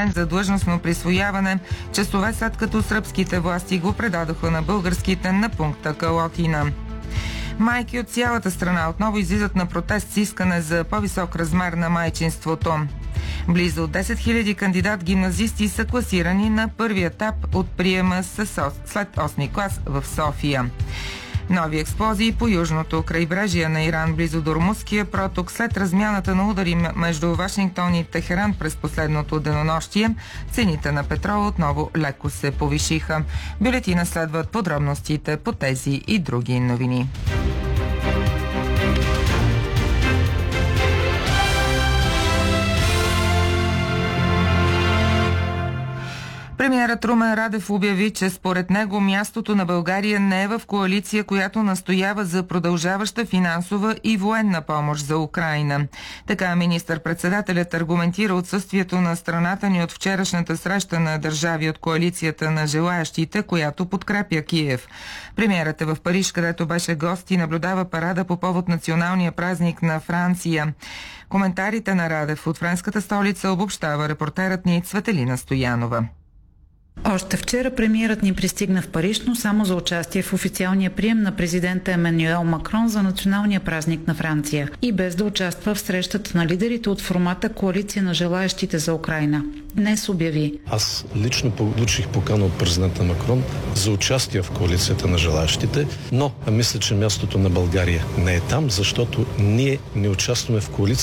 документ за длъжностно присвояване, часове след като сръбските власти го предадоха на българските на пункта Калотина. Майки от цялата страна отново излизат на протест с искане за по-висок размер на майчинството. Близо 10 000 кандидат-гимназисти са класирани на първи етап от приема след 8 клас в София. Нови експлозии по южното крайбрежие на Иран, близо до Румънския проток, след размяната на удари между Вашингтон и Техеран през последното денонощие, цените на петрола отново леко се повишиха. Бюлетина следват подробностите по тези и други новини. Премиерът Румен Радев обяви, че според него мястото на България не е в коалиция, която настоява за продължаваща финансова и военна помощ за Украйна. Така министър-председателят аргументира отсъствието на страната ни от вчерашната среща на държави от коалицията на желаящите, която подкрепя Киев. Премиерът е в Париж, където беше гост и наблюдава парада по повод националния празник на Франция. Коментарите на Радев от френската столица обобщава репортерът ни Цветелина Стоянова. Още вчера премиерът ни пристигна в Париж, но само за участие в официалния прием на президента Емануел Макрон за националния празник на Франция и без да участва в срещата на лидерите от формата Коалиция на желаящите за Украйна. Днес обяви: аз лично получих покана от президента Макрон за участие в Коалицията на желаящите, но мисля, че мястото на България не е там, защото ние не участваме в коалиция